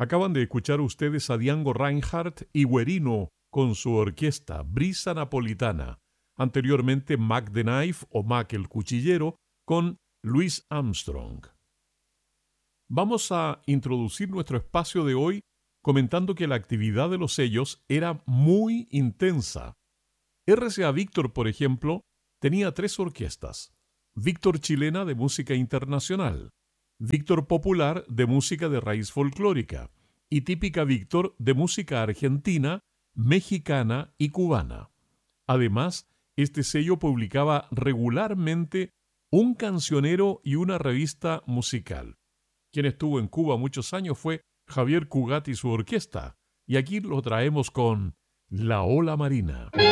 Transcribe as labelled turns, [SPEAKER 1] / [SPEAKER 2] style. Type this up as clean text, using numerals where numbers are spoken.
[SPEAKER 1] Acaban de escuchar ustedes a Django Reinhardt y Guerino con su orquesta Brisa Napolitana. Anteriormente Mac the Knife o Mac el Cuchillero con Louis Armstrong. Vamos a introducir nuestro espacio de hoy comentando que la actividad de los sellos era muy intensa. RCA Víctor, por ejemplo, tenía 3 orquestas: Víctor Chilena de música internacional, Víctor Popular de música de raíz folclórica y Típica Víctor de música argentina, mexicana y cubana. Además, este sello publicaba regularmente un cancionero y una revista musical. Quien estuvo en Cuba muchos años fue Javier Cugat y su orquesta, y aquí lo traemos con La Ola Marina.